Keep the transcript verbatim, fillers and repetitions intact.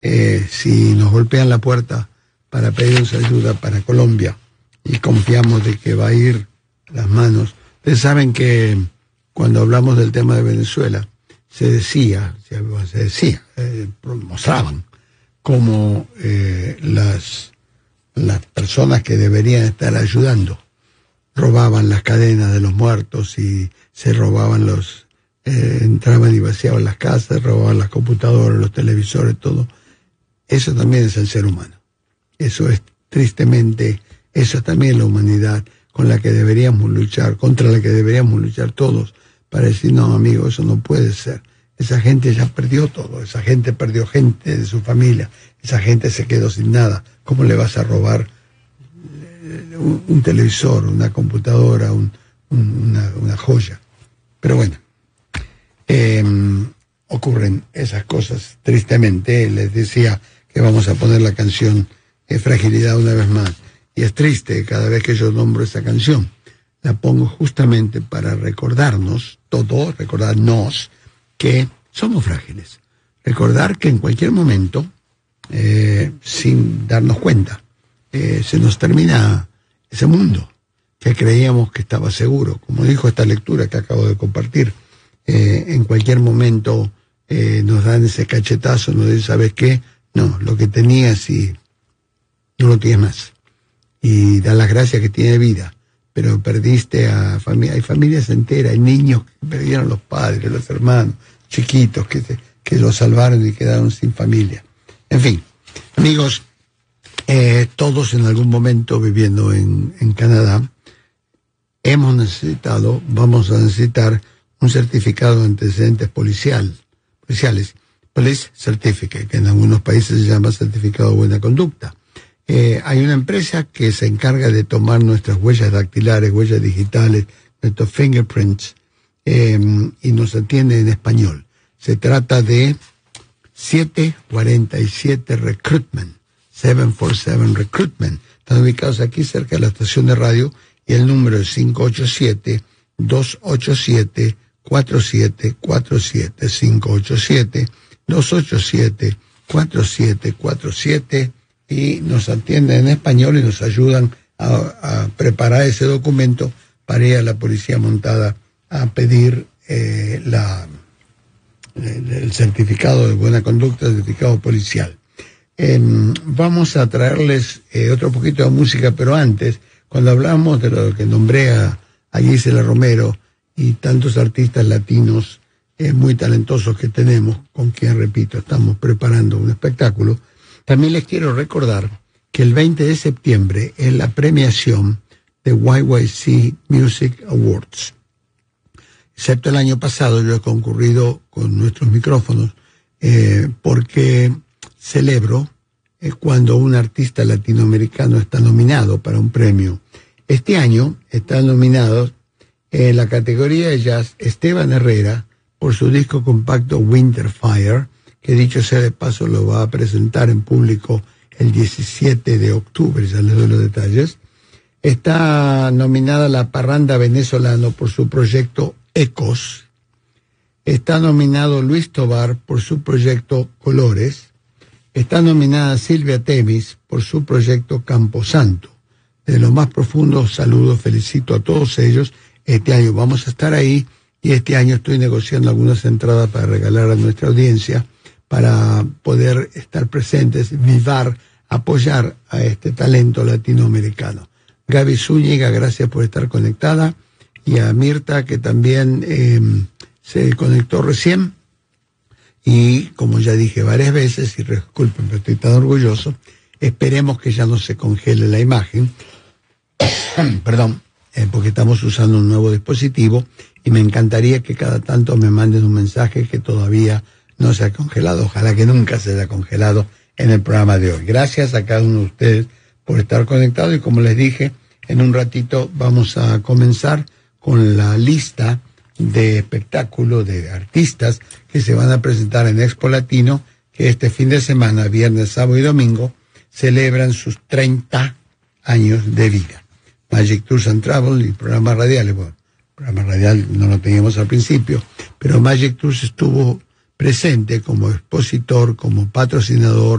eh, si nos golpean la puerta para pedirnos ayuda para Colombia y confiamos de que va a ir a las manos. Ustedes saben que cuando hablamos del tema de Venezuela, se decía, se decía, eh, mostraban como eh, las, las personas que deberían estar ayudando robaban las cadenas de los muertos y se robaban los, eh, entraban y vaciaban las casas, robaban las computadoras, los televisores, todo. Eso también es el ser humano. Eso es tristemente, eso es también la humanidad con la que deberíamos luchar, contra la que deberíamos luchar todos, para decir, no, amigo, eso no puede ser. Esa gente ya perdió todo, esa gente perdió gente de su familia, esa gente se quedó sin nada. ¿Cómo le vas a robar un, un televisor, una computadora, un, un, una, una joya? Pero bueno, eh, ocurren esas cosas, tristemente. Les decía que vamos a poner la canción eh, Fragilidad una vez más. Y es triste cada vez que yo nombro esa canción. La pongo justamente para recordarnos, todo, recordarnos que somos frágiles. Recordar que en cualquier momento, eh, sin darnos cuenta, eh, se nos termina ese mundo que creíamos que estaba seguro. Como dijo esta lectura que acabo de compartir, eh, en cualquier momento eh, nos dan ese cachetazo, nos dicen, ¿sabes qué? No, lo que tenías y no lo tienes más. Y da las gracias que tiene vida, pero perdiste a familia, hay familias enteras, hay niños que perdieron los padres, los hermanos, chiquitos que, se, que los salvaron y quedaron sin familia. En fin, amigos, eh, todos en algún momento viviendo en, en Canadá, hemos necesitado, vamos a necesitar un certificado de antecedentes policial, policiales, Police Certificate, que en algunos países se llama certificado de buena conducta. Eh, hay una empresa que se encarga de tomar nuestras huellas dactilares, huellas digitales, nuestros fingerprints, eh, y nos atiende en español. Se trata de siete cuarenta y siete Recruitment, siete cuarenta y siete Recruitment. Están ubicados aquí cerca de la estación de radio y el número es cinco ocho siete, dos ocho siete, cuatro siete cuatro siete, cinco ocho siete, dos ocho siete, cuatro siete cuatro siete. Y nos atienden en español y nos ayudan a, a preparar ese documento para ir a la policía montada a pedir eh, la, el, el certificado de buena conducta, el certificado policial. Eh, vamos a traerles eh, otro poquito de música, pero antes, cuando hablamos de lo que nombré a, a Gisela Romero y tantos artistas latinos eh, muy talentosos que tenemos, con quien, repito, estamos preparando un espectáculo, también les quiero recordar que el veinte de septiembre es la premiación de Y Y C Music Awards. Excepto el año pasado, yo he concurrido con nuestros micrófonos eh, porque celebro eh, cuando un artista latinoamericano está nominado para un premio. Este año están nominados en la categoría de jazz Esteban Herrera por su disco compacto Winter Fire, que dicho sea de paso lo va a presentar en público el diecisiete de octubre, ya les doy los detalles. Está nominada la Parranda Venezolano por su proyecto Ecos. Está nominado Luis Tobar por su proyecto Colores. Está nominada Silvia Temis por su proyecto Camposanto. De los más profundos saludos, felicito a todos ellos. Este año vamos a estar ahí y este año estoy negociando algunas entradas para regalar a nuestra audiencia, para poder estar presentes, vivar, apoyar a este talento latinoamericano. Gaby Zúñiga, gracias por estar conectada, y a Mirta, que también eh, se conectó recién, y como ya dije varias veces, y disculpen, pero estoy tan orgulloso, esperemos que ya no se congele la imagen, perdón, eh, porque estamos usando un nuevo dispositivo, y me encantaría que cada tanto me manden un mensaje que todavía no se ha congelado. Ojalá que nunca se haya congelado en el programa de hoy. Gracias a cada uno de ustedes por estar conectados y como les dije, en un ratito vamos a comenzar con la lista de espectáculos de artistas que se van a presentar en Expo Latino, que este fin de semana, viernes, sábado y domingo, celebran sus treinta años de vida. Magic Tours and Travel y programas radiales. Bueno, programa radial no lo teníamos al principio, pero Magic Tours estuvo presente como expositor, como patrocinador,